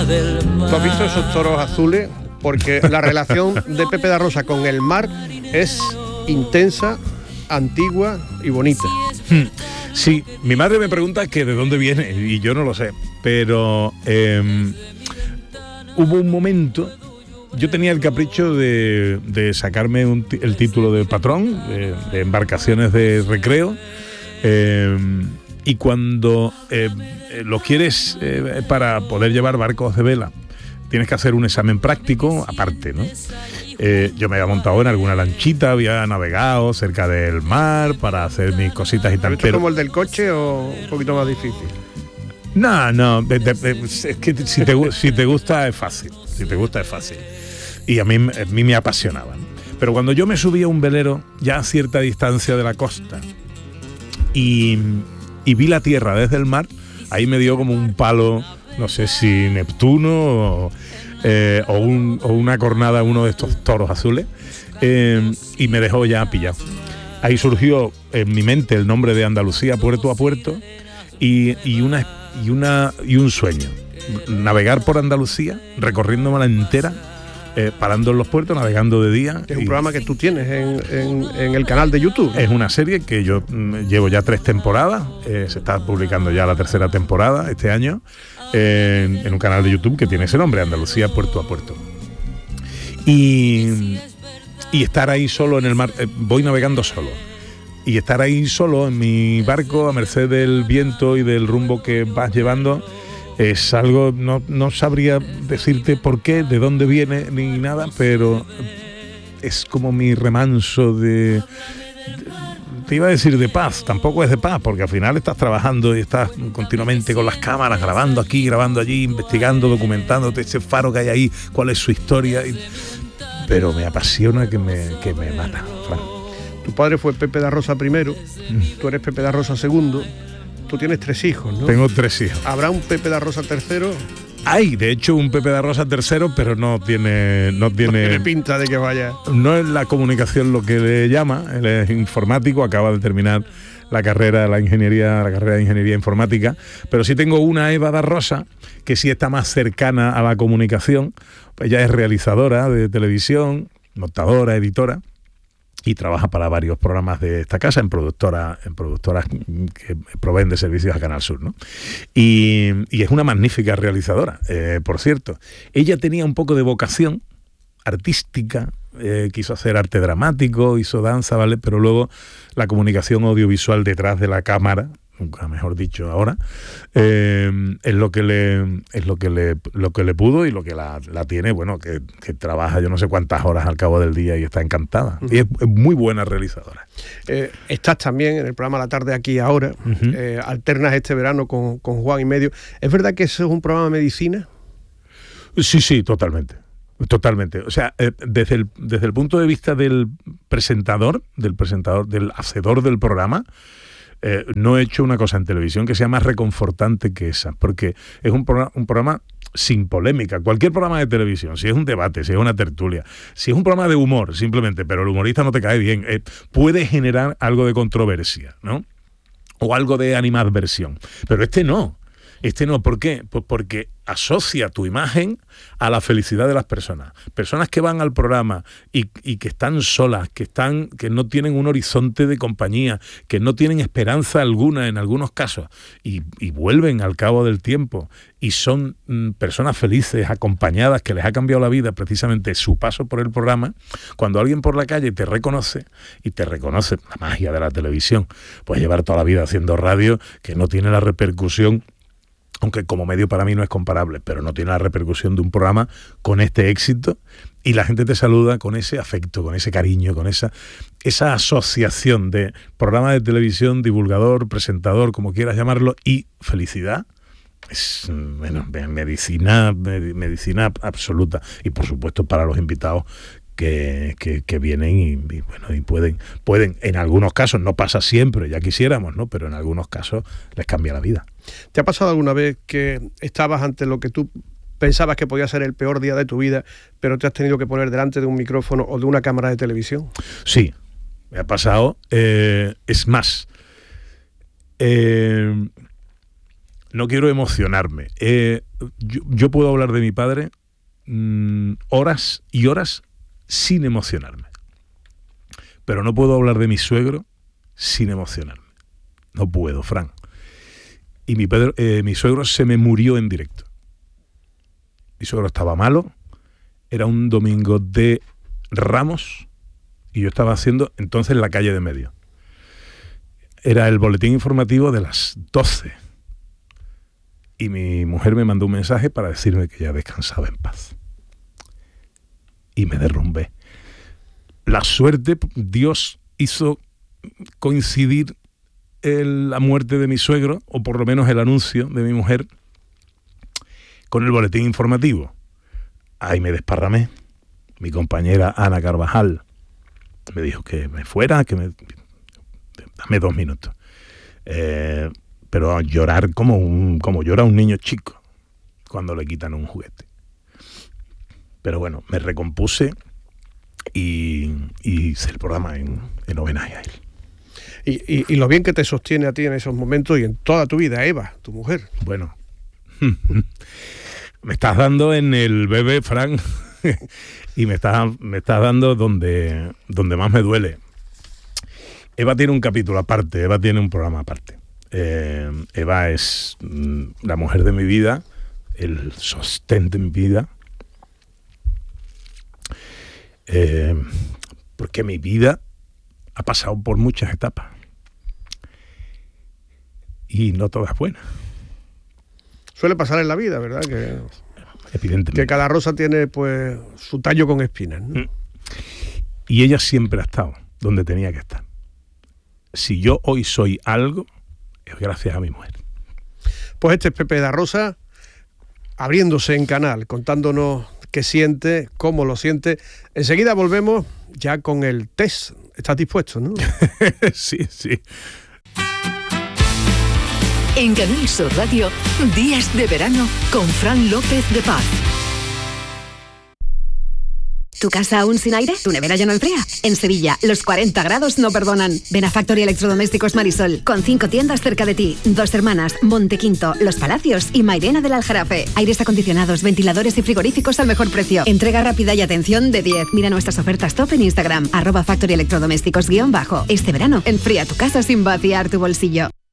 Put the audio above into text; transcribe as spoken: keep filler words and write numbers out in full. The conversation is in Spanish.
¿Tú has visto esos toros azules? Porque la relación de Pepe da Rosa con el mar es intensa, antigua y bonita. Sí, mi madre me pregunta que de dónde viene y yo no lo sé, pero eh, hubo un momento, yo tenía el capricho de, de sacarme un, el título de patrón de, de embarcaciones de recreo, eh, y cuando eh, lo quieres eh, para poder llevar barcos de vela, tienes que hacer un examen práctico aparte, ¿no? Eh, yo me había montado en alguna lanchita, había navegado cerca del mar para hacer mis cositas y tal. ¿Esto pero... como el del coche o un poquito más difícil? No, no, de, de, de, es que si te, si te gusta es fácil, si te gusta es fácil. Y a mí, a mí me apasionaban. Pero cuando yo me subí a un velero ya a cierta distancia de la costa y, y vi la tierra desde el mar, ahí me dio como un palo, no sé si Neptuno o... Eh, o, un, o una cornada, uno de estos toros azules, eh, y me dejó ya pillado. Ahí surgió en mi mente el nombre de Andalucía puerto a puerto y, y, una, y, una, y un sueño, navegar por Andalucía, recorriéndomela entera, eh, parando en los puertos, navegando de día. Es un programa que tú tienes en, en, en el canal de YouTube. Es una serie que yo mm, llevo ya tres temporadas, eh, se está publicando ya la tercera temporada este año, En, en un canal de YouTube que tiene ese nombre, Andalucía puerto a puerto. Y, y estar ahí solo en el mar, eh, voy navegando solo, y estar ahí solo en mi barco a merced del viento y del rumbo que vas llevando es algo, no, no sabría decirte por qué, de dónde viene ni nada, pero es como mi remanso de... de te iba a decir de paz, tampoco es de paz, porque al final estás trabajando y estás continuamente con las cámaras, grabando aquí, grabando allí, investigando, documentándote ese faro que hay ahí, cuál es su historia. Y... pero me apasiona que me, que me mata, Fran. Tu padre fue Pepe da Rosa primero, mm. tú eres Pepe da Rosa segundo, tú tienes tres hijos, ¿no? Tengo tres hijos. ¿Habrá un Pepe da Rosa tercero? Hay, de hecho, un Pepe da Rosa tercero, pero no tiene, no tiene... No tiene pinta de que vaya. No es la comunicación lo que le llama, él es informático, acaba de terminar la carrera, la ingeniería, la carrera de ingeniería informática, pero sí tengo una Eva da Rosa, que sí está más cercana a la comunicación. Ella es realizadora de televisión, montadora, editora, y trabaja para varios programas de esta casa en productoras en productoras que proveen de servicios a Canal Sur, ¿no? Y, y es una magnífica realizadora, eh, por cierto. Ella tenía un poco de vocación artística, eh, quiso hacer arte dramático, hizo danza, ¿vale? Pero luego la comunicación audiovisual detrás de la cámara, nunca mejor dicho ahora, eh, es lo que le es lo que le lo que le pudo y lo que la, la tiene, bueno, que, que trabaja yo no sé cuántas horas al cabo del día y está encantada. Uh-huh. Y es, es muy buena realizadora. Eh, estás también en el programa La Tarde Aquí Ahora, uh-huh. eh, alternas este verano con, con Juan y Medio. ¿Es verdad que eso es un programa de medicina? Sí, sí, totalmente. Totalmente. O sea, eh, desde el desde el punto de vista del presentador, del presentador, del hacedor del programa, Eh, no he hecho una cosa en televisión que sea más reconfortante que esa, porque es un, programa, un programa sin polémica. Cualquier programa de televisión, si es un debate, si es una tertulia, si es un programa de humor, simplemente, pero el humorista no te cae bien, eh, puede generar algo de controversia, ¿no? O algo de animadversión. Pero este no. Este no, ¿por qué? Pues porque asocia tu imagen a la felicidad de las personas. Personas que van al programa y, y que están solas, que están, que no tienen un horizonte de compañía, que no tienen esperanza alguna en algunos casos, y, y vuelven al cabo del tiempo y son mm, personas felices, acompañadas, que les ha cambiado la vida precisamente su paso por el programa. Cuando alguien por la calle te reconoce, y te reconoce la magia de la televisión, puedes llevar toda la vida haciendo radio que no tiene la repercusión, aunque como medio para mí no es comparable, pero no tiene la repercusión de un programa con este éxito, y la gente te saluda con ese afecto, con ese cariño, con esa, esa asociación de programa de televisión, divulgador, presentador, como quieras llamarlo, y felicidad. Es, bueno, medicina, medicina absoluta. Y por supuesto para los invitados que, que, que vienen y, y bueno, y pueden, pueden, en algunos casos, no pasa siempre, ya quisiéramos, ¿no? Pero en algunos casos les cambia la vida. ¿Te ha pasado alguna vez que estabas ante lo que tú pensabas que podía ser el peor día de tu vida, pero te has tenido que poner delante de un micrófono o de una cámara de televisión? Sí, me ha pasado. Eh, es más, eh, no quiero emocionarme. Eh, yo, yo puedo hablar de mi padre mmm, horas y horas sin emocionarme. Pero no puedo hablar de mi suegro sin emocionarme. No puedo, Fran. Y mi, Pedro, eh, mi suegro se me murió en directo. Mi suegro estaba malo. Era un domingo de Ramos y yo estaba haciendo entonces La Calle de Medio. Era el boletín informativo de las doce. Y mi mujer me mandó un mensaje para decirme que ya descansaba en paz. Y me derrumbé. La suerte, Dios hizo coincidir el, la muerte de mi suegro, o por lo menos el anuncio de mi mujer, con el boletín informativo. Ahí me desparramé. Mi compañera Ana Carvajal me dijo que me fuera, que me... Dame dos minutos. Eh, pero llorar como, un, como llora un niño chico cuando le quitan un juguete. Pero bueno, me recompuse y, y hice el programa en, en homenaje a él. Y, y, y lo bien que te sostiene a ti en esos momentos y en toda tu vida, Eva, tu mujer. Bueno, me estás dando en el bebé, Fran, y me estás, me estás dando donde, donde más me duele. Eva tiene un capítulo aparte, Eva tiene un programa aparte. Eh, Eva es mm, la mujer de mi vida, el sostén de mi vida. Eh, porque mi vida ha pasado por muchas etapas. Y no todas buenas. Suele pasar en la vida, ¿verdad? Que, evidentemente. Que cada rosa tiene pues su tallo con espinas, ¿no? Mm. Y ella siempre ha estado donde tenía que estar. Si yo hoy soy algo, es gracias a mi mujer. Pues este es Pepe da Rosa, abriéndose en canal, contándonos qué siente, cómo lo siente. Enseguida volvemos ya con el test. ¿Estás dispuesto, no? Sí, sí. En Canal Sur Radio, Días de Verano con Fran López de Paz. ¿Tu casa aún sin aire? ¿Tu nevera ya no enfría? En Sevilla, los cuarenta grados no perdonan. Ven a Factory Electrodomésticos Marisol, con cinco tiendas cerca de ti. Dos Hermanas, Montequinto, Los Palacios y Mairena del Aljarafe. Aires acondicionados, ventiladores y frigoríficos al mejor precio. Entrega rápida y atención de diez. Mira nuestras ofertas top en Instagram, arroba Factory Electrodomésticos guión bajo. Este verano, enfría tu casa sin vaciar tu bolsillo.